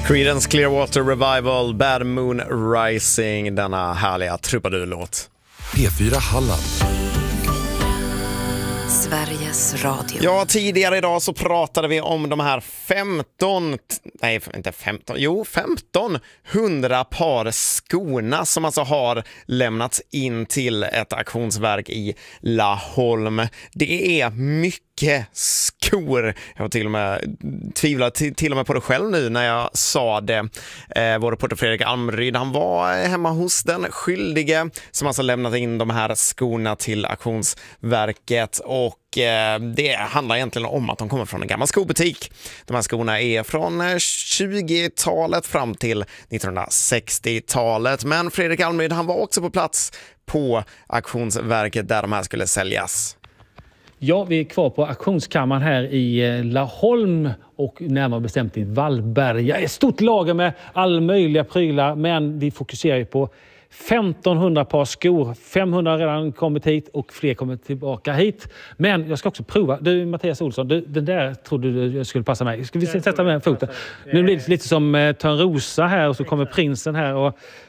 Creedence Clearwater Revival, Bad Moon Rising, denna härliga trubadur-låt. P4 Halland. Sveriges Radio. Ja, tidigare idag så pratade vi om de här 1500 par skorna som alltså har lämnats in till ett auktionsverk i Laholm. Det är mycket skor. Jag var till och med tvivlar till och med på det själv nu när jag sa det. Vår reporter Fredrik Almryd, han var hemma hos den skyldige som alltså lämnat in de här skorna till auktionsverket, och det handlar egentligen om att de kommer från en gammal skobutik. De här skorna är från 20-talet fram till 1960-talet. Men Fredrik Almryd, han var också på plats på auktionsverket där de här skulle säljas. Ja, vi är kvar på auktionskammaren här i Laholm och närmare bestämt i Vallberga. Ett stort lager med all möjliga prylar, men vi fokuserar ju på 1500 par skor. 500 har redan kommit hit och fler kommer tillbaka hit. Men jag ska också prova. Du, Mattias Olsson, den där trodde du skulle passa mig. Ska vi sätta med foten? Nu blir det lite som Törnrosa här, och så kommer prinsen här. Och